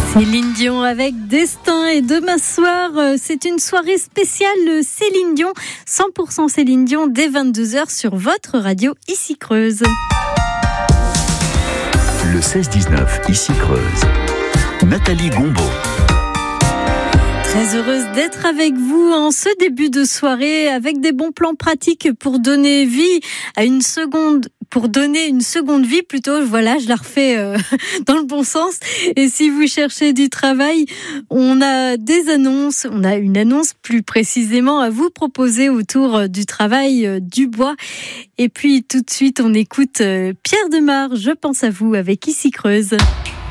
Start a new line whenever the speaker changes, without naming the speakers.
Céline Dion avec Destin, et demain soir, c'est une soirée spéciale Céline Dion, 100% Céline Dion dès 22h sur votre radio Ici Creuse.
Le 16-19 Ici Creuse. Nathalie Gombaud.
Très heureuse d'être avec vous en ce début de soirée avec des bons plans pratiques pour donner vie à une seconde vie plutôt. Voilà, je la refais dans le bon sens. Et si vous cherchez du travail, on a des annonces. On a une annonce plus précisément à vous proposer autour du travail du bois. Et puis tout de suite, on écoute Pierre Demar, Je pense à vous avec Ici Creuse.